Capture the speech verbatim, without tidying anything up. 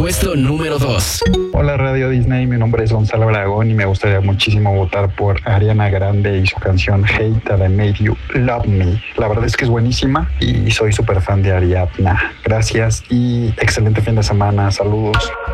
puesto número dos. Hola Radio Disney, mi nombre es Gonzalo Aragón y me gustaría muchísimo votar por Ariana Grande y su canción Hate That I Made You Love Me. La verdad es que es buenísima y soy súper fan de Ariadna. Gracias y excelente fin de semana. Saludos.